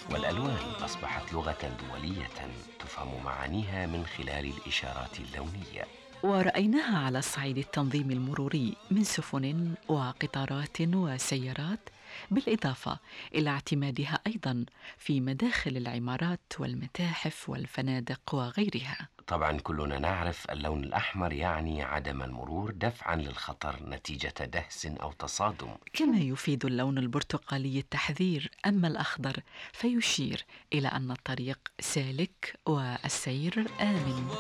والألوان أصبحت لغة دولية تفهم معانيها من خلال الإشارات اللونية. ورأيناها على الصعيد التنظيم المروري من سفن وقطارات وسيارات، بالإضافة إلى اعتمادها أيضاً في مداخل العمارات والمتاحف والفنادق وغيرها. طبعا كلنا نعرف اللون الأحمر يعني عدم المرور دفعا للخطر نتيجة دهس أو تصادم. كما يفيد اللون البرتقالي التحذير، أما الأخضر فيشير إلى أن الطريق سالك والسير آمن.